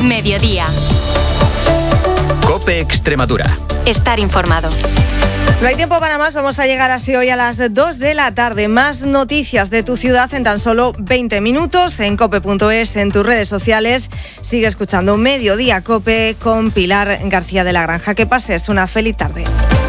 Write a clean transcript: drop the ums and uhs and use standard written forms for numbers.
Mediodía. COPE Extremadura. Estar informado. No hay tiempo para más, vamos a llegar así hoy a las 2 de la tarde. Más noticias de tu ciudad en tan solo 20 minutos en cope.es, en tus redes sociales. Sigue escuchando Mediodía Cope con Pilar García de la Granja. Que pases una feliz tarde.